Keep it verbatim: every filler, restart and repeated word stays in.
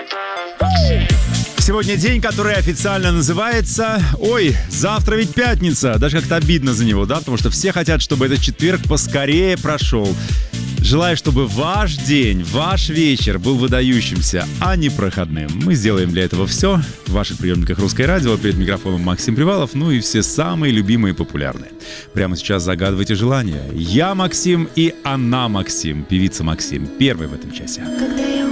Сегодня день, который официально называется... Ой, завтра ведь пятница. Даже как-то обидно за него, да? Потому что все хотят, чтобы этот четверг поскорее прошел. Желаю, чтобы ваш день, ваш вечер был выдающимся, а не проходным. Мы сделаем для этого все. В ваших приемниках «Русское радио», перед микрофоном Максим Привалов, ну и все самые любимые и популярные. Прямо сейчас загадывайте желание. Я Максим и она Максим, певица Максим, первый в этом часе.